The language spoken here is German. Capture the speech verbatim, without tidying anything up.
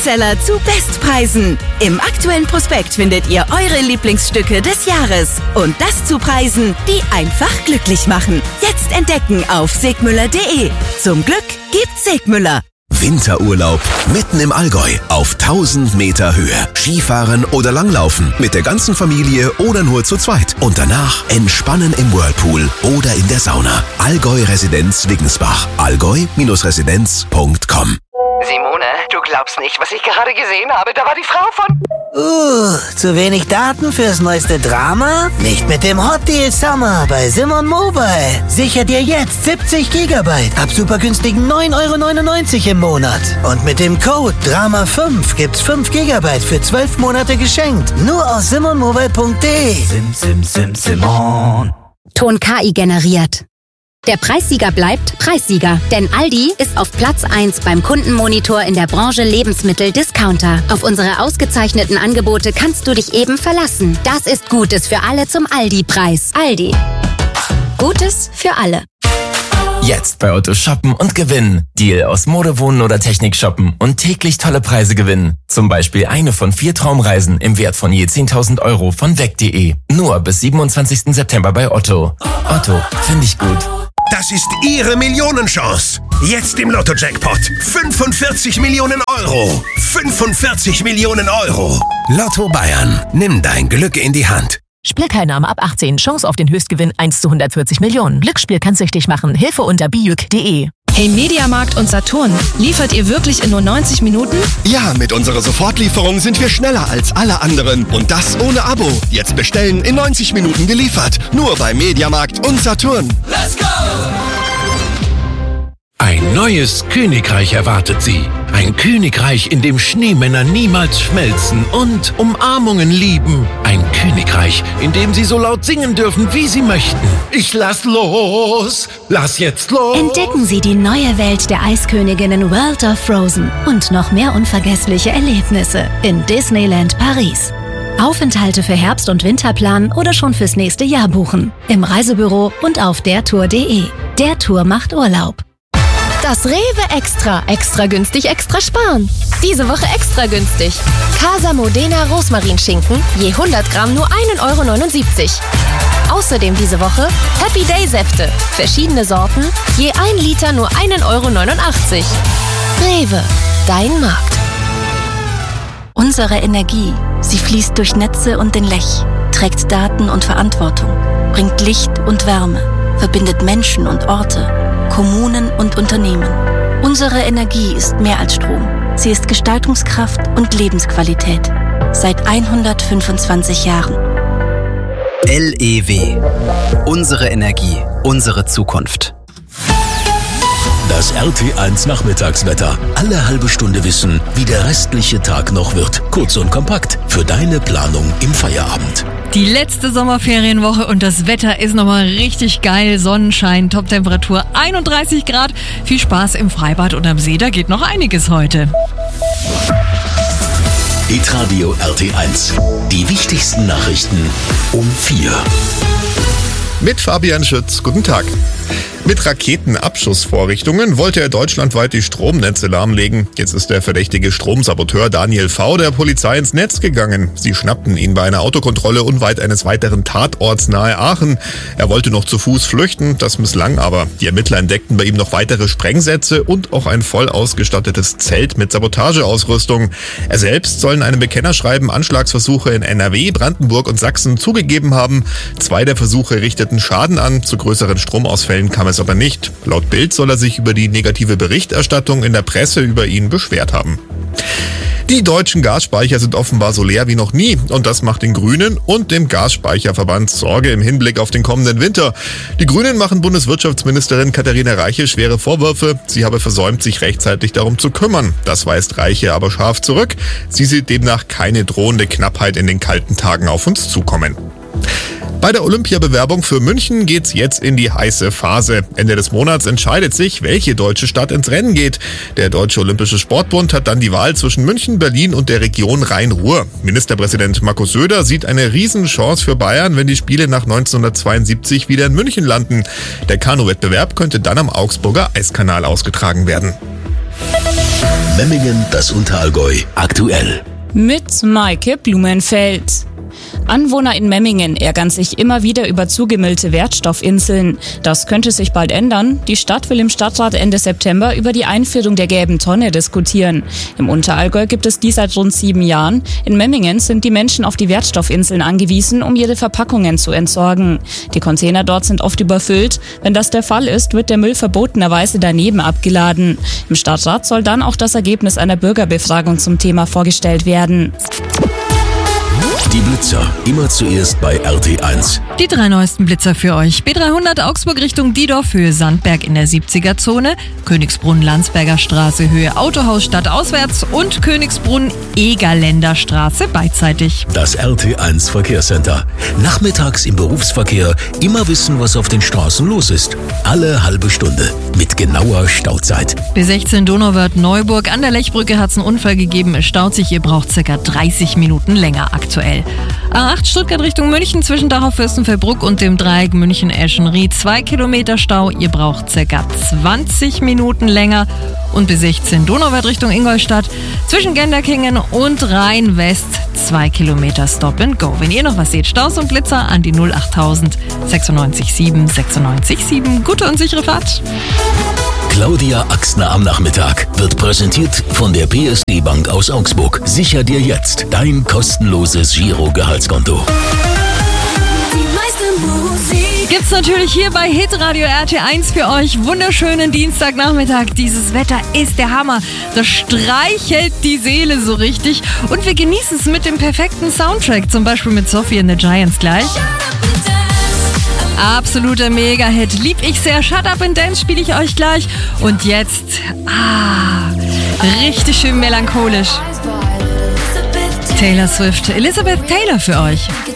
Bestseller zu Bestpreisen. Im aktuellen Prospekt findet ihr eure Lieblingsstücke des Jahres. Und das zu Preisen, die einfach glücklich machen. Jetzt entdecken auf segmüller punkt de. Zum Glück gibt's Segmüller. Winterurlaub mitten im Allgäu auf tausend Meter Höhe. Skifahren oder Langlaufen mit der ganzen Familie oder nur zu zweit. Und danach entspannen im Whirlpool oder in der Sauna. Allgäu Residenz Wiggensbach. allgäu Residenz punkt com. Simone, du glaubst nicht, was ich gerade gesehen habe. Da war die Frau von... Uh, zu wenig Daten fürs neueste Drama? Nicht mit dem Hot Deal Summer bei Simon Mobile. Sicher dir jetzt siebzig Gigabyte ab super günstigen neun Euro neunundneunzig im Monat. Und mit dem Code Drama fünf gibt's fünf Gigabyte für zwölf Monate geschenkt. Nur aus simon mobile punkt de. Sim, sim, sim, Simon. Ton K I generiert. Der Preissieger bleibt Preissieger, denn Aldi ist auf Platz eins beim Kundenmonitor in der Branche Lebensmittel-Discounter. Auf unsere ausgezeichneten Angebote kannst du dich eben verlassen. Das ist Gutes für alle zum Aldi-Preis. Aldi. Gutes für alle. Jetzt bei Otto shoppen und gewinnen. Deal aus Mode, Wohnen oder Technik shoppen und täglich tolle Preise gewinnen. Zum Beispiel eine von vier Traumreisen im Wert von je zehntausend Euro von weg punkt de. Nur bis siebenundzwanzigsten September bei Otto. Otto, finde ich gut. Das ist Ihre Millionenchance. Jetzt im Lotto-Jackpot. fünfundvierzig Millionen Euro. fünfundvierzig Millionen Euro. Lotto Bayern. Nimm dein Glück in die Hand. Spielteilnahme ab achtzehn. Chance auf den Höchstgewinn eins zu hundertvierzig Millionen. Glücksspiel kann süchtig machen. Hilfe unter bijuk punkt de. Hey Mediamarkt und Saturn, liefert ihr wirklich in nur neunzig Minuten? Ja, mit unserer Sofortlieferung sind wir schneller als alle anderen. Und das ohne Abo. Jetzt bestellen, in neunzig Minuten geliefert. Nur bei Mediamarkt und Saturn. Let's go! Ein neues Königreich erwartet Sie. Ein Königreich, in dem Schneemänner niemals schmelzen und Umarmungen lieben. Ein Königreich, in dem Sie so laut singen dürfen, wie Sie möchten. Ich lass los, lass jetzt los. Entdecken Sie die neue Welt der Eisköniginnen World of Frozen und noch mehr unvergessliche Erlebnisse in Disneyland Paris. Aufenthalte für Herbst- und Winterplan oder schon fürs nächste Jahr buchen. Im Reisebüro und auf dertour punkt de. Der Tour macht Urlaub. Das Rewe Extra. Extra günstig, extra sparen. Diese Woche extra günstig. Casa Modena Rosmarinschinken, je hundert Gramm nur ein Euro neunundsiebzig. Außerdem diese Woche Happy Day Säfte. Verschiedene Sorten, je ein Liter nur ein Euro neunundachtzig. Rewe, dein Markt. Unsere Energie, sie fließt durch Netze und den Lech, trägt Daten und Verantwortung, bringt Licht und Wärme, verbindet Menschen und Orte, Kommunen und Unternehmen. Unsere Energie ist mehr als Strom. Sie ist Gestaltungskraft und Lebensqualität. Seit hundertfünfundzwanzig Jahren. L E W. Unsere Energie, unsere Zukunft. Das R T eins Nachmittagswetter. Alle halbe Stunde wissen, wie der restliche Tag noch wird. Kurz und kompakt für deine Planung im Feierabend. Die letzte Sommerferienwoche und das Wetter ist nochmal richtig geil. Sonnenschein, Toptemperatur einunddreißig Grad. Viel Spaß im Freibad und am See, da geht noch einiges heute. Hitradio R T eins. Die wichtigsten Nachrichten um vier. Mit Fabian Schütz, guten Tag. Mit Raketenabschussvorrichtungen wollte er deutschlandweit die Stromnetze lahmlegen. Jetzt ist der verdächtige Stromsaboteur Daniel V. der Polizei ins Netz gegangen. Sie schnappten ihn bei einer Autokontrolle unweit eines weiteren Tatorts nahe Aachen. Er wollte noch zu Fuß flüchten, das misslang aber. Die Ermittler entdeckten bei ihm noch weitere Sprengsätze und auch ein voll ausgestattetes Zelt mit Sabotageausrüstung. Er selbst soll in einem Bekennerschreiben Anschlagsversuche in N R W, Brandenburg und Sachsen zugegeben haben. Zwei der Versuche richteten Schaden an, zu größeren Stromausfällen kam es aber nicht. Laut Bild soll er sich über die negative Berichterstattung in der Presse über ihn beschwert haben. Die deutschen Gasspeicher sind offenbar so leer wie noch nie und das macht den Grünen und dem Gasspeicherverband Sorge im Hinblick auf den kommenden Winter. Die Grünen machen Bundeswirtschaftsministerin Katharina Reiche schwere Vorwürfe. Sie habe versäumt, sich rechtzeitig darum zu kümmern. Das weist Reiche aber scharf zurück. Sie sieht demnach keine drohende Knappheit in den kalten Tagen auf uns zukommen. Bei der Olympiabewerbung für München geht's jetzt in die heiße Phase. Ende des Monats entscheidet sich, welche deutsche Stadt ins Rennen geht. Der Deutsche Olympische Sportbund hat dann die Wahl zwischen München, Berlin und der Region Rhein-Ruhr. Ministerpräsident Markus Söder sieht eine Riesenchance für Bayern, wenn die Spiele nach neunzehnhundertzweiundsiebzig wieder in München landen. Der Kanu-Wettbewerb könnte dann am Augsburger Eiskanal ausgetragen werden. Memmingen, das Unterallgäu, aktuell. Mit Maike Blumenfeld. Anwohner in Memmingen ärgern sich immer wieder über zugemüllte Wertstoffinseln. Das könnte sich bald ändern. Die Stadt will im Stadtrat Ende September über die Einführung der gelben Tonne diskutieren. Im Unterallgäu gibt es die seit rund sieben Jahren. In Memmingen sind die Menschen auf die Wertstoffinseln angewiesen, um ihre Verpackungen zu entsorgen. Die Container dort sind oft überfüllt. Wenn das der Fall ist, wird der Müll verbotenerweise daneben abgeladen. Im Stadtrat soll dann auch das Ergebnis einer Bürgerbefragung zum Thema vorgestellt werden. Die Blitzer, immer zuerst bei R T eins. Die drei neuesten Blitzer für euch. B dreihundert Augsburg Richtung Diedorf, Höhe Sandberg in der siebziger-Zone. Königsbrunn Landsberger Straße, Höhe Autohaus stadtauswärts. Und Königsbrunn Egerländer Straße beidseitig. Das R T eins Verkehrscenter. Nachmittags im Berufsverkehr immer wissen, was auf den Straßen los ist. Alle halbe Stunde mit genauer Stauzeit. B sechzehn Donauwörth Neuburg. An der Lechbrücke hat es einen Unfall gegeben. Es staut sich. Ihr braucht circa dreißig Minuten länger aktuell. A acht Stuttgart Richtung München zwischen Dachau-Fürstenfeldbruck und dem Dreieck München-Eschenried. Zwei Kilometer Stau. Ihr braucht circa zwanzig Minuten länger. Und B sechzehn Donauwörth Richtung Ingolstadt zwischen Genderkingen und Rhein-West. Zwei Kilometer Stop and Go. Wenn ihr noch was seht, Staus und Blitzer an die null achttausend sechsundneunzig sieben sechsundneunzig sieben. Gute und sichere Fahrt. Claudia Axner am Nachmittag wird präsentiert von der P S D Bank aus Augsburg. Sicher dir jetzt dein kostenloses Giro-Gehaltskonto. Gibt's natürlich hier bei Hitradio R T eins für euch. Wunderschönen Dienstagnachmittag. Dieses Wetter ist der Hammer. Das streichelt die Seele so richtig. Und wir genießen es mit dem perfekten Soundtrack. Zum Beispiel mit Sophie and the Giants gleich. Absoluter Mega-Hit. Lieb ich sehr. Shut Up and Dance spiele ich euch gleich. Und jetzt, ah, richtig schön melancholisch. Taylor Swift, Elizabeth Taylor für euch.